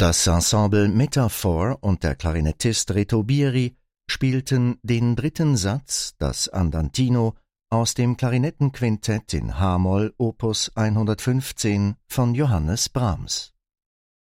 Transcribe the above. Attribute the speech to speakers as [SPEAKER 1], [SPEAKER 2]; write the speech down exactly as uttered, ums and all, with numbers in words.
[SPEAKER 1] Das Ensemble Metaphor und der Klarinettist Reto Bieri spielten den dritten Satz, das Andantino, aus dem Klarinettenquintett in H-Moll Opus hundertfünfzehn von Johannes Brahms.